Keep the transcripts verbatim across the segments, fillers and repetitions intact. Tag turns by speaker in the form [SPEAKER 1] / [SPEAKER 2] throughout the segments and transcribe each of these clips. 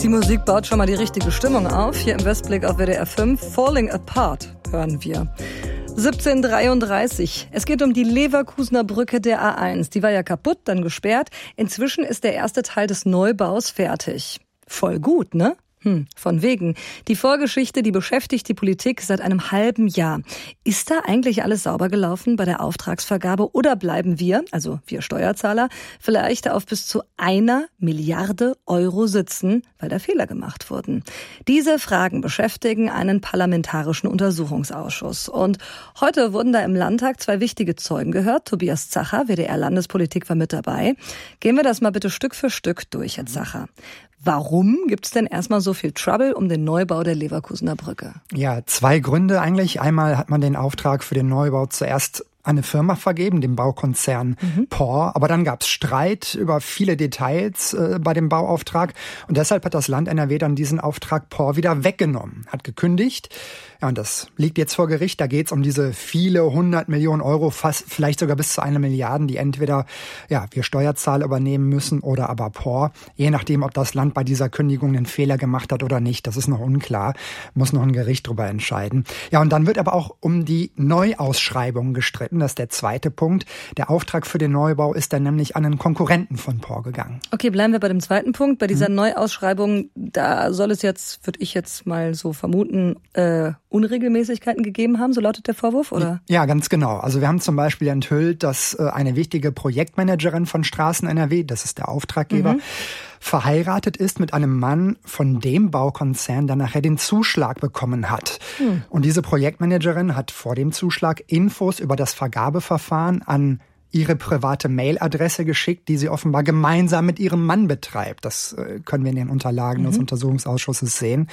[SPEAKER 1] Die Musik baut schon mal die richtige Stimmung auf. Hier im Westblick auf W D R fünf. Falling Apart hören wir. siebzehn Uhr dreiunddreißig. Es geht um die Leverkusener Brücke der A eins. Die war ja kaputt, dann gesperrt. Inzwischen ist der erste Teil des Neubaus fertig. Voll gut, ne? Hm, von wegen. Die Vorgeschichte, die beschäftigt die Politik seit einem halben Jahr. Ist da eigentlich alles sauber gelaufen bei der Auftragsvergabe oder bleiben wir, also wir Steuerzahler, vielleicht auf bis zu einer Milliarde Euro sitzen, weil da Fehler gemacht wurden? Diese Fragen beschäftigen einen parlamentarischen Untersuchungsausschuss. Und heute wurden da im Landtag zwei wichtige Zeugen gehört. Tobias Zacher, W D R-Landespolitik, war mit dabei. Gehen wir das mal bitte Stück für Stück durch, Herr Zacher. Warum gibt's denn erstmal so viel Trouble um den Neubau der Leverkusener Brücke?
[SPEAKER 2] Ja, zwei Gründe eigentlich. Einmal hat man den Auftrag für den Neubau zuerst an eine Firma vergeben, dem Baukonzern mhm. P O R. Aber dann gab's Streit über viele Details äh, bei dem Bauauftrag. Und deshalb hat das Land N R W dann diesen Auftrag P O R wieder weggenommen, hat gekündigt. Ja, und das liegt jetzt vor Gericht. Da geht's um diese viele hundert Millionen Euro, fast vielleicht sogar bis zu einer Milliarde, die entweder ja wir Steuerzahler übernehmen müssen oder aber P O R. Je nachdem, ob das Land bei dieser Kündigung einen Fehler gemacht hat oder nicht. Das ist noch unklar. Muss noch ein Gericht drüber entscheiden. Ja, und dann wird aber auch um die Neuausschreibung gestritten. Das ist der zweite Punkt. Der Auftrag für den Neubau ist dann nämlich an einen Konkurrenten von P O R gegangen.
[SPEAKER 1] Okay, bleiben wir bei dem zweiten Punkt. Bei dieser hm. Neuausschreibung, da soll es jetzt, würde ich jetzt mal so vermuten, äh, Unregelmäßigkeiten gegeben haben, so lautet der Vorwurf, oder?
[SPEAKER 2] Ja, ganz genau. Also wir haben zum Beispiel enthüllt, dass äh, eine wichtige Projektmanagerin von Straßen N R W, das ist der Auftraggeber, mhm. verheiratet ist mit einem Mann, von dem Baukonzern dann nachher den Zuschlag bekommen hat. Hm. Und diese Projektmanagerin hat vor dem Zuschlag Infos über das Vergabeverfahren an ihre private Mailadresse geschickt, die sie offenbar gemeinsam mit ihrem Mann betreibt. Das äh, können wir in den Unterlagen mhm. des Untersuchungsausschusses sehen.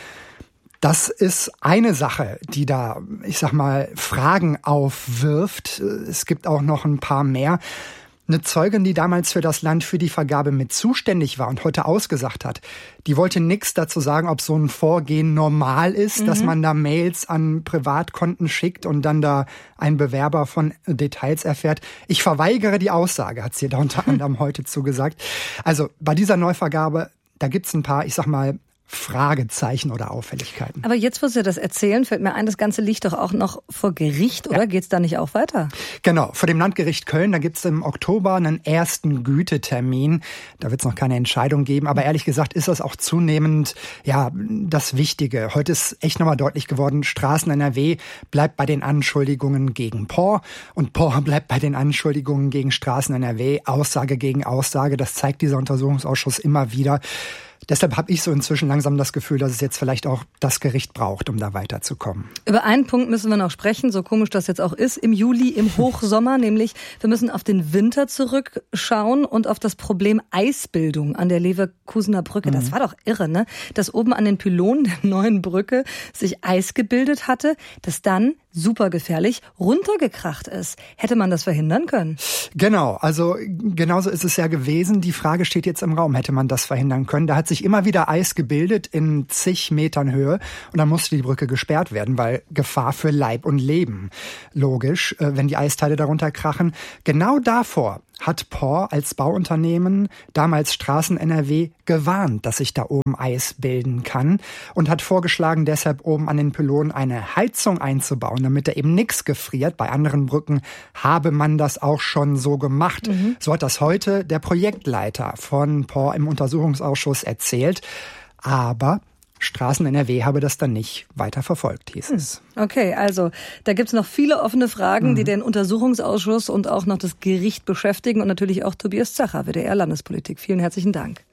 [SPEAKER 2] Das ist eine Sache, die da, ich sag mal, Fragen aufwirft. Es gibt auch noch ein paar mehr. Eine Zeugin, die damals für das Land für die Vergabe mit zuständig war und heute ausgesagt hat, die wollte nichts dazu sagen, ob so ein Vorgehen normal ist, mhm. dass man da Mails an Privatkonten schickt und dann da ein Bewerber von Details erfährt. Ich verweigere die Aussage, hat sie da unter anderem heute zugesagt. Also bei dieser Neuvergabe, da gibt's ein paar, ich sag mal, Fragezeichen oder Auffälligkeiten.
[SPEAKER 1] Aber jetzt, wo Sie das erzählen, fällt mir ein, das Ganze liegt doch auch noch vor Gericht, oder? Ja. Geht's da nicht auch weiter?
[SPEAKER 2] Genau, vor dem Landgericht Köln, da gibt's im Oktober einen ersten Gütetermin. Da wird's noch keine Entscheidung geben, aber ehrlich gesagt ist das auch zunehmend ja das Wichtige. Heute ist echt nochmal deutlich geworden, Straßen N R W bleibt bei den Anschuldigungen gegen P O R und P O R bleibt bei den Anschuldigungen gegen Straßen N R W. Aussage gegen Aussage, das zeigt dieser Untersuchungsausschuss immer wieder. Deshalb habe ich so inzwischen langsam das Gefühl, dass es jetzt vielleicht auch das Gericht braucht, um da weiterzukommen.
[SPEAKER 1] Über einen Punkt müssen wir noch sprechen, so komisch das jetzt auch ist, im Juli, im Hochsommer, nämlich wir müssen auf den Winter zurückschauen und auf das Problem Eisbildung an der Leverkusener Brücke. Das war doch irre, ne? Dass oben an den Pylonen der neuen Brücke sich Eis gebildet hatte, das dann super gefährlich runtergekracht ist. Hätte man das verhindern können?
[SPEAKER 2] Genau, also genauso ist es ja gewesen. Die Frage steht jetzt im Raum, hätte man das verhindern können? Da hat sich immer wieder Eis gebildet in zig Metern Höhe und dann musste die Brücke gesperrt werden, weil Gefahr für Leib und Leben. Logisch, wenn die Eisteile darunter krachen. Genau davor hat P O R als Bauunternehmen, damals Straßen N R W, gewarnt, dass sich da oben Eis bilden kann und hat vorgeschlagen, deshalb oben an den Pylonen eine Heizung einzubauen, damit da eben nichts gefriert. Bei anderen Brücken habe man das auch schon so gemacht. Mhm. So hat das heute der Projektleiter von P O R im Untersuchungsausschuss erzählt. Aber Straßen N R W habe das dann nicht weiter verfolgt, hieß es.
[SPEAKER 1] Okay, also da gibt's noch viele offene Fragen, mhm. die den Untersuchungsausschuss und auch noch das Gericht beschäftigen und natürlich auch Tobias Zacher, W D R Landespolitik. Vielen herzlichen Dank.